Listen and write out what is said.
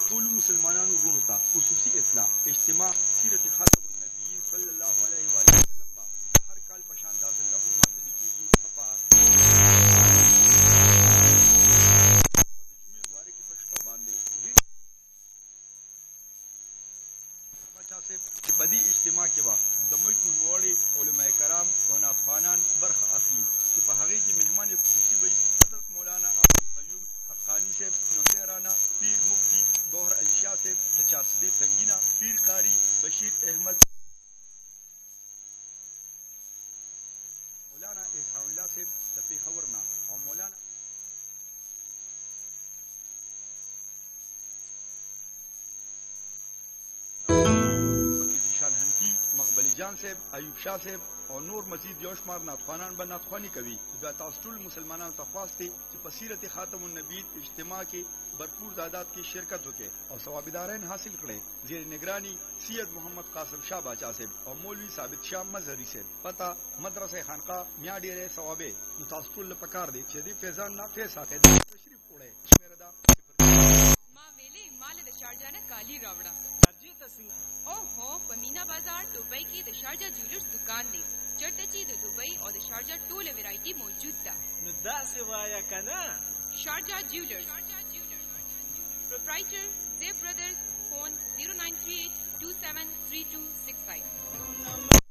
ټولو مسلمانانو وروڼو ته خصوصي اطلاع اجتماع سیرت خاتم النبیین صلی الله علیه و آله وسلم به هر کال په شان داخل له مانځل کېږي په جمعې مبارکې په شپه باندې په دې اجتماع کې به د ملک نوموړي علماء کرام او ناخوانان برخه اخلي چې په هغې کې مهمان خصوصي وي حضرت مولانا عبدالقیوم حقانی صاحب نوخی رانا پیر مفتی گوهر علی شاہ صاحب د چارسدې تنګینه پیر قاری بشیر احمد مولانا احسان الله صاحب د پېښور نه او مولانا حنفی مقبلی جان صاحب ایوب شاه صاحب او نور مزید یو شمار ناتخوانان به ناتخواني کوي بیا تاسو ټول مسلمانانو ته خواست دی چې په سیرت خاتم النبی اجتماع کې भरपूर तादाद की शिरकत होके और सवाबिदारैन हासिल करे जेर निगरानी सैयद मोहम्मद कासिम शाह बाचा से और मौलवी साबित शाह मजहरी से पता मदरसे खानका मियां डेरे सवाबे मुतासुल पकार दे चेदी फैजान ना फैसा के तशरीफ उड़े मेरा दा मां वेले माल द शारजा ने काली रावड़ा अर्जी तस्वीर ओहो पमीना बाजार दुबई की द शारजा ज्वेलर्स दुकान दे चटची द दुबई और द शारजा टोल वैरायटी मौजूद था नुदा से वाया कना Sharjah jewellers Proprietor Zev Brothers, phone 0938 273265.